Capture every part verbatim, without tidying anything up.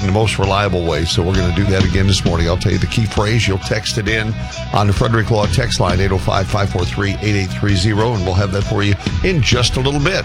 in the most reliable way. So we're going to do that again this morning. I'll tell you the key phrase. You'll text it in on the Frederick Law text line, eight oh five, five four three, eight eight three zero, and we'll have that for you in just a little bit.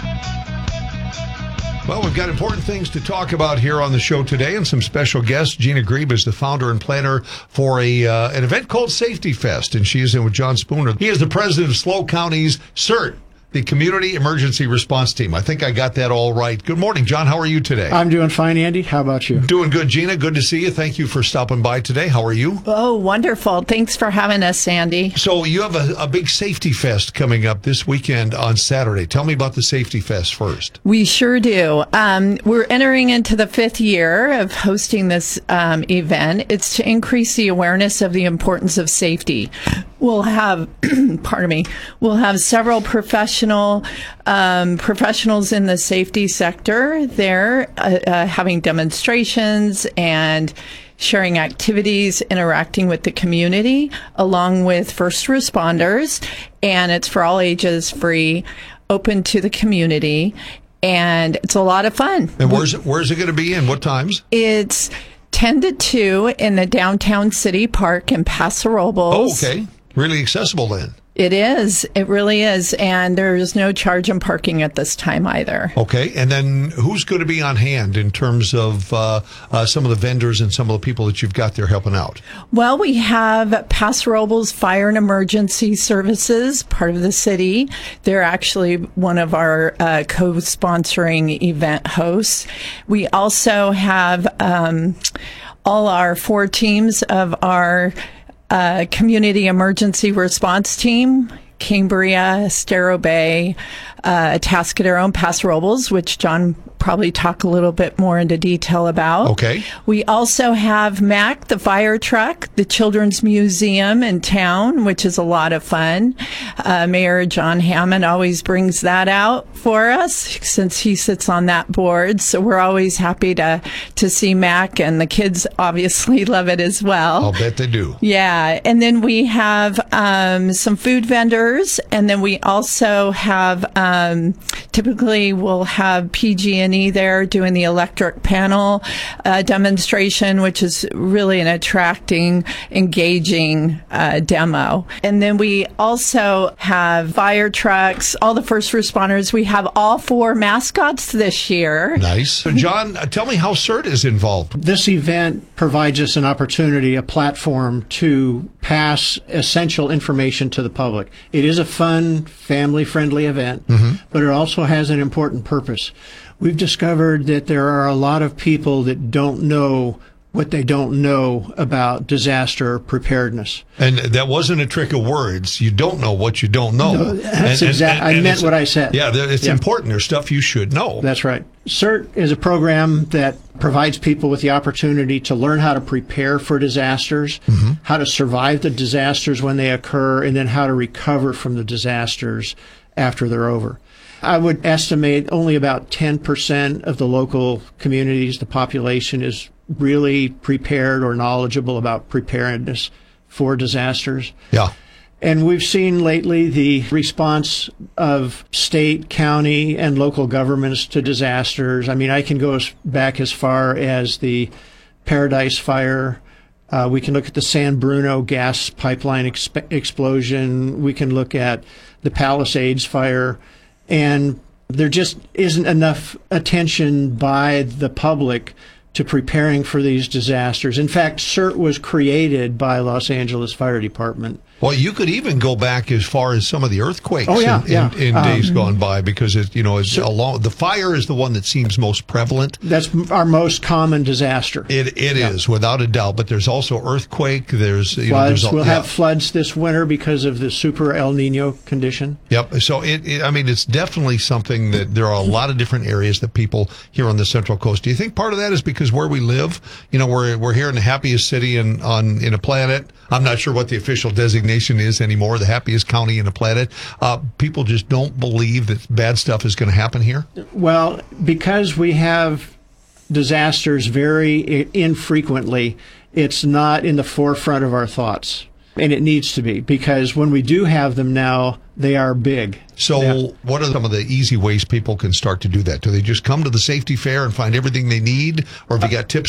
Well, we've got important things to talk about here on the show today and some special guests. Gina Grebe is the founder and planner for a uh, an event called Safety Fest, and she is in with John Spooner. He is the president of SLO County's CERT, the Community Emergency Response Team. I think I got that all right. Good morning, John. How are you today? I'm doing fine, Andy. How about you? Doing good, Gina. Good to see you. Thank you for stopping by today. How are you? Oh, wonderful. Thanks for having us, Sandy. So you have a, a big Safety Fest coming up this weekend on Saturday. Tell me about the Safety Fest first. We sure do. Um, we're entering into the fifth year of hosting this um, event. It's to increase the awareness of the importance of safety. We'll have, pardon me, we'll have several professional um, professionals in the safety sector there uh, uh, having demonstrations and sharing activities, interacting with the community, along with first responders. And it's for all ages, free, open to the community, and it's a lot of fun. And where's it, where's it going to be and what times? It's ten to two in the downtown city park in Paso Robles. Oh, okay. Really accessible then. It is. It really is. And there's no charge in parking at this time either. Okay. And then who's going to be on hand in terms of uh, uh, some of the vendors and some of the people that you've got there helping out? Well, we have Paso Robles Fire and Emergency Services, part of the city. They're actually one of our uh, co-sponsoring event hosts. We also have um, all our four teams of our Uh, community emergency response team, Cambria, Estero Bay, uh, Atascadero, and Paso Robles, which John probably talk a little bit more into detail about. Okay. We also have MAC, the fire truck, the Children's Museum in town, which is a lot of fun. Uh, Mayor John Hammond always brings that out for us since he sits on that board. So we're always happy to, to see MAC, and the kids obviously love it as well. I'll bet they do. Yeah. And then we have um, some food vendors, and then we also have um, typically we'll have P G and E there doing the electric panel uh, demonstration, which is really an attracting, engaging uh, demo. And then we also have fire trucks, all the first responders. We have all four mascots this year. Nice. So, John, uh, tell me how CERT is involved. This event provides us an opportunity, a platform to pass essential information to the public. It is a fun, family-friendly event, mm-hmm. but it also has an important purpose. We've discovered that there are a lot of people that don't know what they don't know about disaster preparedness. And that wasn't a trick of words. You don't know what you don't know. No, that's exactly. I meant what I said. Yeah, it's yeah. important. There's stuff you should know. That's right. CERT is a program that provides people with the opportunity to learn how to prepare for disasters, mm-hmm. how to survive the disasters when they occur, and then how to recover from the disasters after they're over. I would estimate only about ten percent of the local communities, the population, is really prepared or knowledgeable about preparedness for disasters. Yeah. And we've seen lately the response of state, county, and local governments to disasters. I mean, I can go back as far as the Paradise Fire. Uh, we can look at the San Bruno gas pipeline exp- explosion. We can look at the Palisades Fire. And there just isn't enough attention by the public to preparing for these disasters. In fact, CERT was created by Los Angeles Fire Department. Well, you could even go back as far as some of the earthquakes oh, yeah, in, yeah. in, in um, days gone by, because it, you know, it's so, along, the fire is the one that seems most prevalent. That's our most common disaster. It it yeah. is, without a doubt. But there's also earthquake. There's you floods. Know, there's a, we'll yeah. have floods this winter because of the super El Nino condition. Yep. So it, it, I mean, it's definitely something that there are a lot of different areas that people here on the Central Coast. Do you think part of that is because where we live? You know, we're we're here in the happiest city in on in a planet. I'm not sure what the official designation is anymore. The happiest county in the planet. Uh, people just don't believe that bad stuff is going to happen here. Well, because we have disasters very infrequently, it's not in the forefront of our thoughts. And it needs to be, because when we do have them now, they are big. So yeah. what are some of the easy ways people can start to do that? Do they just come to the safety fair and find everything they need? Or have you got tips